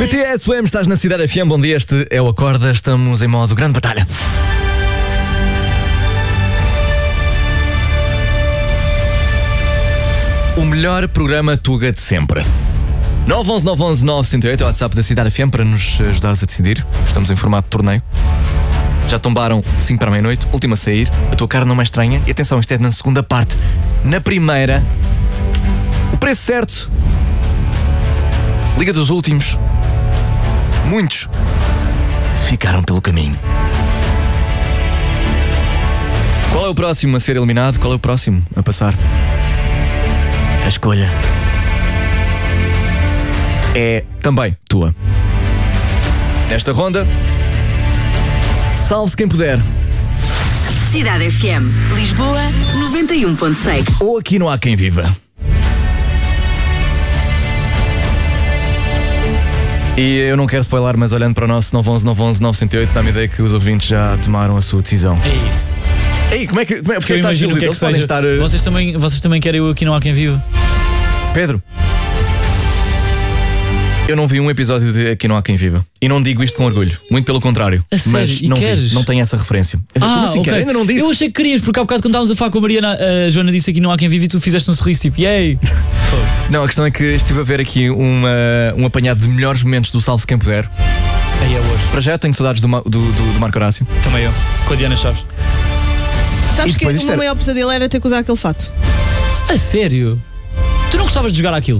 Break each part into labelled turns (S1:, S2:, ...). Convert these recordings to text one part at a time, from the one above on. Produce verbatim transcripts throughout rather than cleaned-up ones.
S1: B T S U M, estás na Cidade F M, bom dia, este é o Acorda, estamos em modo grande batalha. O melhor programa Tuga de sempre. nove um um nove um um nove zero oito é o WhatsApp da Cidade F M para nos ajudares a decidir. Estamos em formato de torneio. Já tombaram cinco para a meia-noite, última a sair. A tua cara não é estranha. E atenção, isto é na segunda parte. Na primeira, o preço certo. Liga dos últimos. Muitos ficaram pelo caminho. Qual é o próximo a ser eliminado? Qual é o próximo a passar? A escolha é também tua. Nesta ronda, salve-se quem puder.
S2: Cidade F M, Lisboa, noventa e um ponto seis.
S1: Ou aqui não há quem viva. E eu não quero spoiler, mas olhando para o nosso nove um um nove um um nove zero oito, dá-me a ideia que os ouvintes já tomaram a sua decisão.
S3: Ei,
S1: Ei como é que, como é, porque
S3: eu
S1: estás
S3: imagino o que é que seja.
S1: Estar, uh...
S3: vocês, também, vocês também querem o Aqui Não Há Quem Viva?
S1: Pedro, eu não vi um episódio de Aqui Não Há Quem Viva. E não digo isto com orgulho, muito pelo contrário.
S3: A sério?
S1: Mas
S3: E
S1: não
S3: queres?
S1: vi, não tenho essa referência.
S3: Ah,
S1: Como assim,
S3: ok.
S1: quero? Ainda não disse.
S3: Eu achei que querias, porque há bocado quando estávamos a falar com a Mariana, a Joana disse Aqui Não Há Quem Viva e tu fizeste um sorriso tipo, yay!
S1: Não, a questão é que estive a ver aqui uma, um apanhado de melhores momentos do Salve-se Quem Puder.
S3: Aí é hoje.
S1: Para já tenho saudades do, do, do, do Marco Horácio.
S3: Também eu, com a Diana Chaves.
S4: Sabes
S1: E
S4: que o
S1: depois isto
S4: meu
S1: era-
S4: maior pesadelo era ter que usar aquele fato.
S3: A sério? Tu não gostavas de jogar aquilo?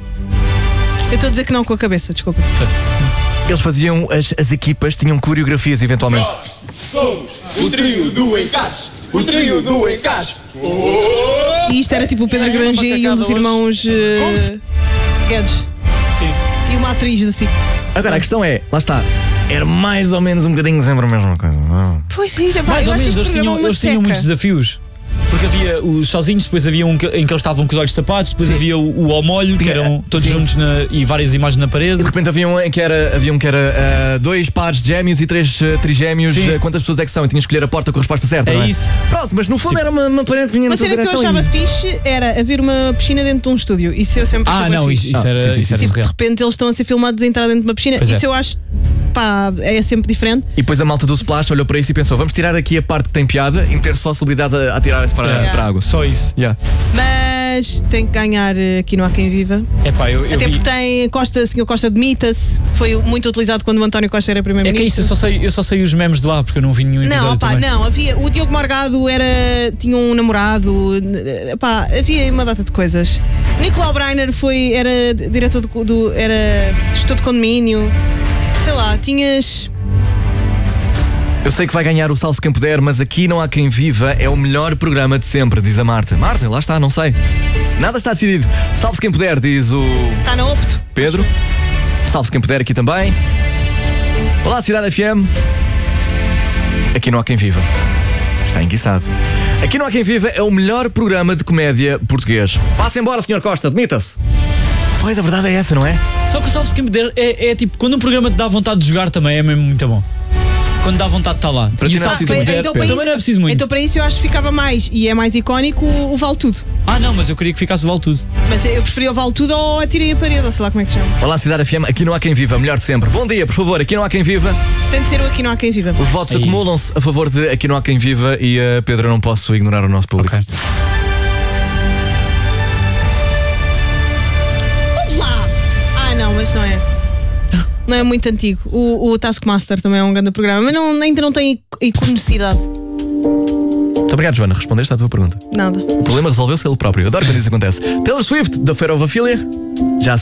S4: Eu estou a dizer que não com a cabeça, desculpa.
S1: Eles faziam, as, as equipas tinham coreografias eventualmente.
S5: Somos o trio do encaixe, o trio do encaixe. Oh!
S4: E isto era tipo o Pedro Granger e um dos irmãos uh, Guedes.
S3: Sim.
S4: E uma atriz assim.
S1: Agora a questão é, lá está, era mais ou menos um bocadinho sempre a mesma coisa. Não.
S4: Pois sim, pá,
S3: Mais
S4: eu
S3: ou
S4: acho
S3: menos,
S4: este
S3: eles
S4: programa
S3: tinham,
S4: uma
S3: eles tinham
S4: seca.
S3: muitos desafios. Porque havia os sozinhos, depois havia um que- em que eles estavam com os olhos tapados, depois
S1: Sim.
S3: havia o, o ao molho, que
S1: Tinha-
S3: eram todos
S1: sim.
S3: juntos na- e várias imagens na
S1: E
S3: parede.
S1: de repente havia um em que era, havia um que era ah, dois pares de gêmeos e três ah, trigêmeos.
S3: Sim.
S1: Ah, quantas pessoas é que são? E tinhas que escolher a porta com a resposta certa,
S3: É
S1: não é?
S3: isso.
S1: Pronto, mas no fundo era uma, uma parede que vinha na
S4: Uma
S1: tua
S4: cena que eu
S1: direção.
S4: achava
S1: e-
S4: fixe era haver uma piscina dentro de um estúdio. Isso eu sempre
S3: Ah,
S4: achei
S3: não,
S4: fixe.
S3: isso, isso
S1: Ah,
S3: era,
S1: sim, sim,
S3: isso era
S1: sim.
S4: Tipo, de
S3: surreal.
S4: repente eles estão a ser filmados a entrar dentro de uma piscina.
S3: Pois é.
S4: Isso eu acho, pá, é sempre diferente.
S1: E depois a malta do Splash olhou para isso e pensou: vamos tirar aqui a parte que tem piada e meter só celebridades a, a tirarem-se para,
S3: Yeah.
S1: para a água.
S3: Só isso.
S1: Yeah.
S4: Mas tem que ganhar eh, Aqui Não Há Quem Viva.
S3: É pá, eu, eu
S4: Até
S3: vi.
S4: porque tem Costa, senhor Costa demita-se. Foi muito utilizado quando o António Costa era
S3: É
S4: primeiro-ministro.
S3: que é isso, eu só, sei, eu só sei os memes de lá, porque eu não vi nenhum episódio
S4: Não, opá,
S3: também.
S4: não, havia. O Diogo Morgado era, tinha um namorado, n- opá, havia uma data de coisas. Nicolau Breiner foi, era diretor do, do era gestor de condomínio. Sei lá, tinhas.
S1: Eu sei que vai ganhar o Salve-se Quem Puder, mas Aqui Não Há Quem Viva é o melhor programa de sempre, diz a Marta. Marta, lá está, não sei. Nada está decidido. Salve-se Quem Puder, diz o
S4: Está na Opto.
S1: Pedro. Salve-se Quem Puder aqui também. Olá, Cidade F M. Aqui Não Há Quem Viva. Está enguiçado. Aqui Não Há Quem Viva é o melhor programa de comédia português. Passa embora, senhor Costa, demita-se. Pois, a verdade é essa, não é?
S3: Só que o Salve-se Quem Puder é, é tipo, quando um programa te dá vontade de jogar também é mesmo muito bom. Quando dá vontade de estar lá.
S1: Para
S3: E
S1: ti
S3: o
S1: não é
S3: Salve-se
S1: preciso
S3: Quem
S1: muito.
S3: Puder
S4: Então, para
S3: também
S4: isso-
S3: não é preciso muito.
S4: Então para isso eu acho que ficava mais. E é mais icónico o, o Vale Tudo.
S3: Ah não, mas eu queria que ficasse o Vale Tudo.
S4: Mas eu preferia o Vale Tudo ou Atirei a Parede, ou sei lá como é que se chama.
S1: Olá, Cidade F M. Aqui Não Há Quem Viva, melhor de sempre. Bom dia, por favor. Aqui Não Há Quem Viva.
S4: Tem de ser o Aqui Não Há Quem Viva.
S1: Os votos
S3: Aí.
S1: acumulam-se a favor de Aqui Não Há Quem Viva e, uh, Pedro, eu não posso ignorar o nosso público.
S3: Ok.
S4: Vamos lá! Ah, não, mas não é. Não é muito antigo. O, o Taskmaster também é um grande programa, mas não, ainda não tem iconicidade.
S1: Muito obrigado, Joana. Respondeste à tua pergunta.
S4: Nada.
S1: O problema resolveu-se ele próprio. Adoro quando isso acontece. Taylor Swift, da Fear of Ophelia. Já